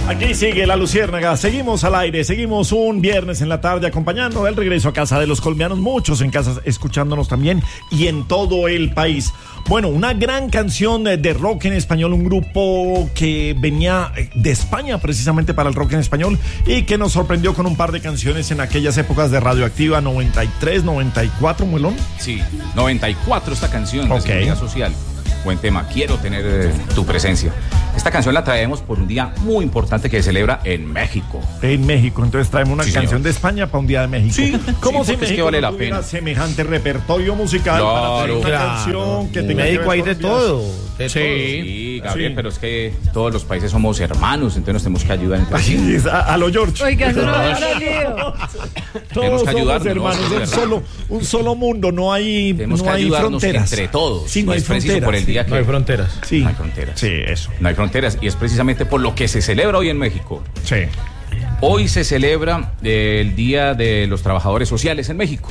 Aquí sigue La Luciérnaga, seguimos al aire, seguimos un viernes en la tarde acompañando el regreso a casa de los colombianos, muchos en casa escuchándonos también y en todo el país. Bueno, una gran canción de rock en español, un grupo que venía de España precisamente para el rock en español y que nos sorprendió con un par de canciones en aquellas épocas de Radioactiva 93, 94, Muelón. Sí, 94 esta canción de Seguridad Social. Buen tema, quiero tener tu presencia. Esta canción la traemos por un día muy importante que se celebra en México. En México, entonces traemos una canción de España para un día de México. Sí, ¿cómo sí, si México es que vale no la tuviera pena semejante repertorio musical para tener una canción que tenga México hay de todo? Sí, Gabriel, pero es que todos los países somos hermanos, entonces nos tenemos que ayudar entre sí. A lo George. Oiga, eso no es lío. Todos somos hermanos, un solo mundo, no hay fronteras. Entre todos. Sí, no hay fronteras. Por el día que no hay fronteras. Sí. No hay fronteras. Sí, eso. No hay fronteras y es precisamente por lo que se celebra hoy en México. Sí. Hoy se celebra el Día de los Trabajadores Sociales en México.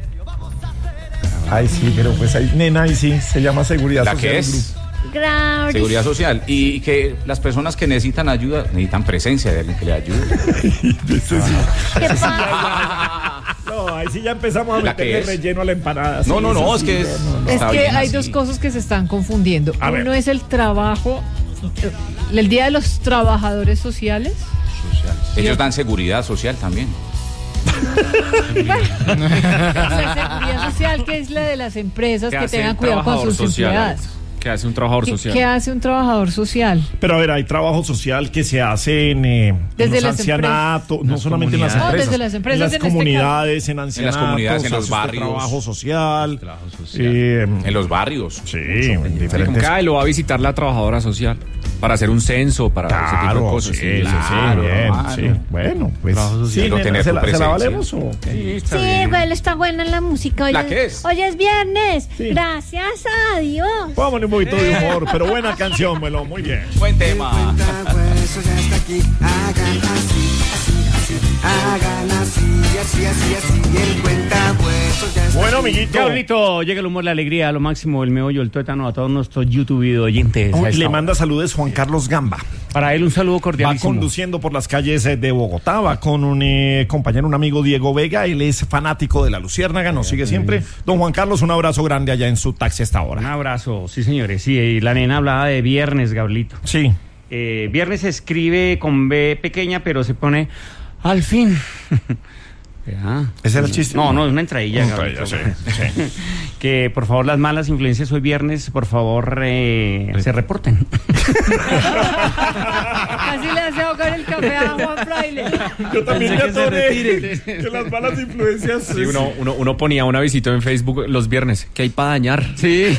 Ay, sí, pero pues ahí, nena, ahí sí, se llama Seguridad La Social. que es Seguridad Social. Y que las personas que necesitan ayuda, necesitan presencia de alguien que le ayude. ¿Qué pasa? No, ahí sí ya empezamos a meterle relleno a la empanada. Sí, no, es sí, que es que hay dos cosas que se están confundiendo. Uno es el trabajo, el Día de los Trabajadores Sociales. Ellos dan seguridad social también. La seguridad social, que es la de las empresas que tengan cuidado con sus empleados. ¿Qué hace un trabajador social? ¿Qué hace un trabajador social? Pero a ver, hay trabajo social que se hace desde los ancianatos, no solamente en las empresas. Desde las empresas, en las comunidades, en ancianatos, en las comunidades, en los barrios. Trabajo social. En los barrios. Sí, en diferentes. Cada lo va a visitar la trabajadora social para hacer un censo, para ese tipo de cosas. Sí, bien, sí. Bueno, pues sí, nena, ¿se la valemos o qué? Sí, igual está buena la música. Hoy ¿La qué es? Hoy es viernes. Sí. Gracias a Dios. Vámonos un poquito de humor, pero buena canción, Melo, muy bien. Buen tema. Eso ya está aquí. Hagan así, hagan así, el cuentahuesos ya está. Bueno, amiguito. Carlito, llega el humor, la alegría, lo máximo, el meollo, el tuétano a todos nuestros YouTube oyentes. Le manda saludos Juan Carlos Gamba. Para él un saludo cordialísimo. Va conduciendo por las calles de Bogotá, va con un compañero, un amigo, Diego Vega. Él es fanático de La Luciérnaga, nos sigue siempre. Don Juan Carlos, un abrazo grande allá en su taxi hasta ahora. Un abrazo, sí señores. Sí, y la nena hablaba de viernes, Gablito. Sí. Viernes se escribe con B pequeña, pero se pone al fin. ¿Ese era el chiste? No, es una entradilla, Gablito. Sí. Que por favor las malas influencias hoy viernes, por favor, se reporten. Así le hace ahogar el café a Juan Fraile. Yo también me atoré que las malas influencias. Sí, uno ponía un avisito en Facebook los viernes, que hay para dañar. Sí.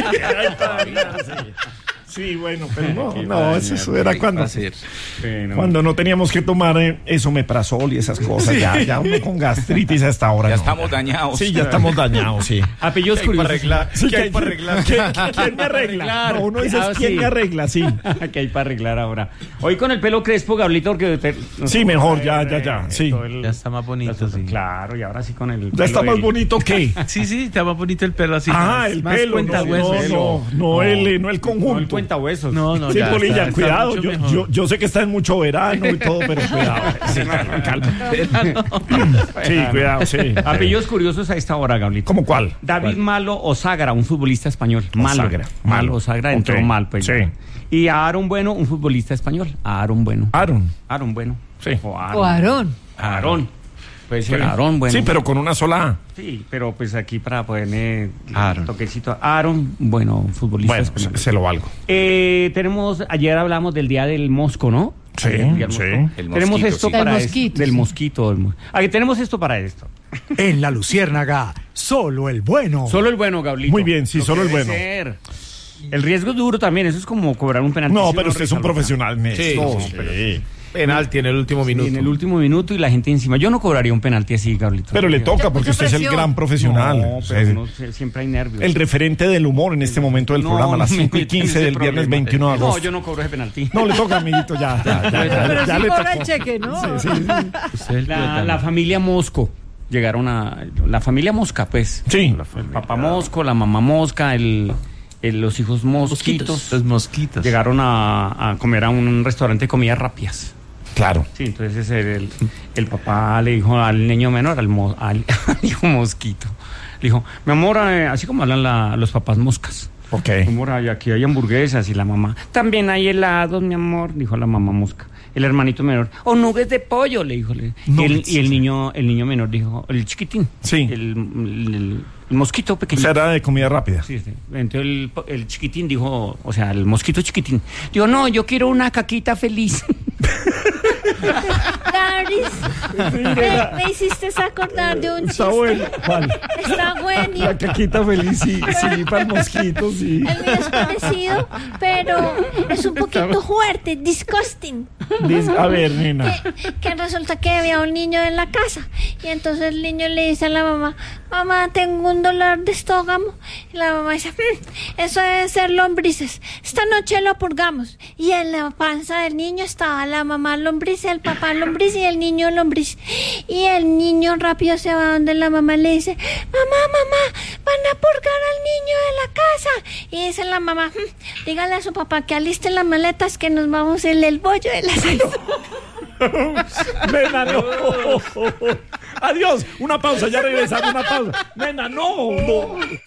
Sí, bueno, pero no, eso era cuando Bueno. cuando no teníamos que tomar omeprazol y esas cosas. Ya uno con gastritis hasta ahora. Ya no. estamos dañados. Sí, ya estamos dañados, sí. Apellidos curiosos. Sí, ¿qué hay para arreglar? ¿Quién me arregla? No, uno dice, ¿quién me arregla? Sí. ¿Qué hay para arreglar ahora? Hoy con el pelo crespo, Gablito, porque... Sí, mejor, ya, sí. Ya está más bonito, sí. Claro, y ahora sí con el... ¿Ya está más bonito que? Sí, está más bonito el pelo así. El más pelo, no el conjunto. No el cuentahuesos. No, Sí, ya Polilla, está cuidado. mucho mejor. Yo sé que está en mucho verano y todo, pero cuidado. Sí, calma. Sí, cuidado, sí. Apellidos curiosos a esta hora, Gablito. ¿Cómo cuál? David Malo Osagra, un futbolista español. Malo Osagra entró Ok, mal, pues. sí. Y a Aaron Bueno, un futbolista español. Aaron Bueno. Aaron Bueno. Sí. O Aarón. Aarón. Puede ser Aaron Bueno. Sí, pero con una sola A. Sí, pero pues aquí para ponerle Aaron. toquecito. Aaron Bueno, un futbolista Bueno, español. se lo valgo. Ayer hablamos del día del mosco, ¿no? Sí, Ayer, día del sí. mosco. El Tenemos mosquito, esto sí. para Del esto. mosquito, Del sí. mosquito. Aquí tenemos esto para esto. En La Luciérnaga, solo el bueno. Solo el bueno, Gablito. Muy bien, sí, Lo solo que el debe bueno. ser. El riesgo es duro también, eso es como cobrar un penalti. No, Si pero uno usted es un resalta. profesional en esto. Sí. Penalti en el último Sí, minuto. en el último minuto y la gente encima. Yo no cobraría un penalti así, Gablito. Pero le toca porque usted es el gran profesional. No, pero siempre hay nervios. El referente del humor en este momento del programa, a las 5:15 del viernes 21 de agosto. No, yo no cobro ese penalti. No le toca, amiguito, ya Pero sí le cobra el tocó. cheque, ¿no? Sí. La familia Mosco. Llegaron la familia Mosca, pues. Sí. El papá Mosco, la mamá Mosca, los hijos mosquitos. Los mosquitos. Llegaron a comer a un restaurante de comidas rápidas. Claro. Sí, entonces el papá le dijo al niño menor, al hijo mosquito, le dijo, mi amor, así como hablan los papás moscas. Ok. Mi amor, aquí hay hamburguesas, y la mamá, también hay helados, mi amor, dijo la mamá mosca. El hermanito menor, o nuggets de pollo, le dijo. Y el niño menor dijo, el chiquitín. Sí. El mosquito pequeño. O sea, era de comida rápida. Sí. Entonces el chiquitín dijo, o sea, el mosquito chiquitín, dijo, no, yo quiero una caquita feliz. Me hiciste acordar de un chiste. Está bueno. ¿Cuál? Está bueno. La caquita feliz, sí, para el mosquito, sí. El mío es parecido, pero es un poquito fuerte, disgusting. A ver, nena. Que resulta que había un niño en la casa y entonces el niño le dice a la mamá, mamá, tengo un dolor de estómago. Y la mamá dice, eso debe ser lombrices, esta noche lo purgamos. Y en la panza del niño estaba la mamá lombriz, el papá lombriz y el niño lombriz. Y el niño rápido se va donde la mamá, le dice, mamá, van a purgar al niño de la casa. Y dice la mamá, dígale a su papá que aliste las maletas, que nos vamos en el bollo de la salsa. Nena, no. Adiós. Una pausa, ya regresamos. Una pausa. Nena, no.